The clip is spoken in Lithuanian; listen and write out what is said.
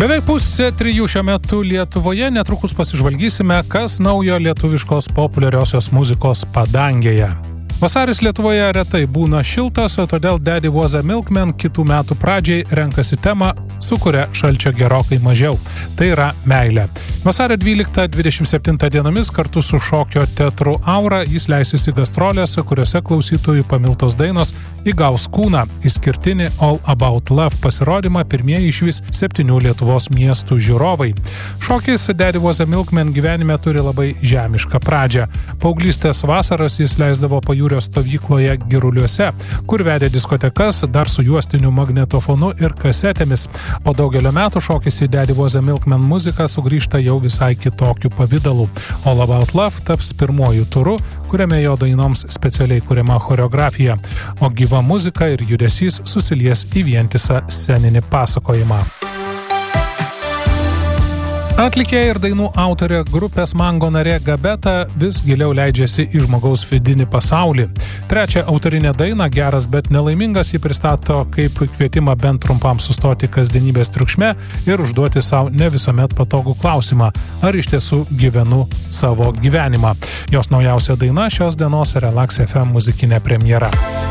Beveik pusė 3 šiuo metu Lietuvoje, netrukus pasižvalgysime, kas naujo lietuviškos populiariosios muzikos padangėje. Vasaris Lietuvoje retai būna šiltas, o todėl Daddy Was a Milkman kitų metų pradžiai renkasi temą, su kuria šalčio gerokai mažiau. Tai yra meilė. Vasario 12-27 dienomis kartu su šokio teatru Aura jis leisis į gastrolės, kuriuose klausytojų pamiltos dainos įgaus kūną. Išskirtinį All About Love pasirodymą pirmieji išvis 7 Lietuvos miestų žiūrovai. Šokis Daddy Was a Milkman gyvenime turi labai žemišką pradžią. Paauglystės vasaras jis leisdavo pajūrio stovykloje Giruliuose, kur vedė diskotekas dar su juostiniu magnetofonu ir kasetėmis. Po daugelio metų šokis į Daddy Was a Milkman muziką sugrįžta jau visai kitokiu pavidalu. All About Love taps pirmuoju turu, kuriame jo dainoms specialiai kuriama choreografija, o gyva muzika ir judesys susilies į vientisą sceninį pasakojimą. Atlikėja ir dainų autorė grupės Mango narė Gabeta vis giliau leidžiasi į žmogaus vidinį pasaulį. Trečią autorinę dainą Geras, bet nelaimingas ji pristato kaip kvietimą bent trumpam sustoti kasdienybės triukšme ir užduoti savo ne visuomet patogų klausimą, ar iš tiesų gyvenu savo gyvenimą. Jos naujausia daina šios dienos Relax FM muzikinė premjera.